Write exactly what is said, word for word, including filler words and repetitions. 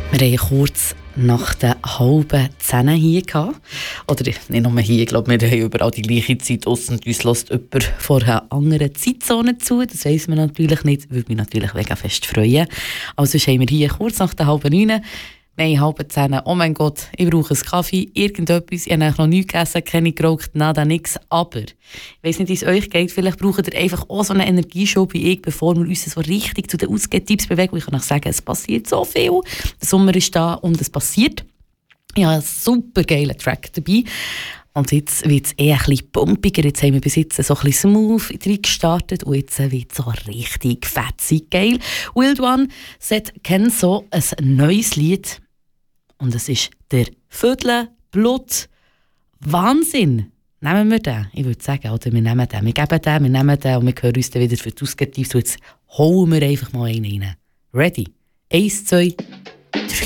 Wir haben kurz nach der halben Zehn hier gehabt. Oder nicht nur hier, ich glaube, wir haben überall die gleiche Zeit aus und uns hört jemand von einer anderen Zeitzone zu. Das weiss man natürlich nicht, würde mich natürlich mega fest freuen. Also haben wir hier kurz nach der halben Neun. Wir haben halb zehn. Oh mein Gott, ich brauche einen Kaffee, irgendetwas. Ich habe noch nichts gegessen, keine geraucht, nada, nichts. Aber ich weiss nicht, wie es euch geht. Vielleicht braucht ihr einfach auch so eine Energieschub wie ich, bevor wir uns so richtig zu den Ausgehtipps bewegen. Ich kann euch sagen, es passiert so viel. Der Sommer ist da und es passiert. Ich habe einen super geilen Track dabei. Und jetzt wird es eher ein bisschen pumpiger. Jetzt haben wir bis jetzt so ein bisschen smooth gestartet und jetzt wird es so richtig fetzig geil. Wild One kennt so ein neues Lied. Und es ist der Vödel Blut. Wahnsinn! Nehmen wir den? Ich würde sagen, oder wir nehmen den. Wir geben den, wir nehmen den und wir hören uns dann wieder für die Ausgehtipps. So, jetzt holen wir einfach mal einen rein. Ready? Eins, zwei...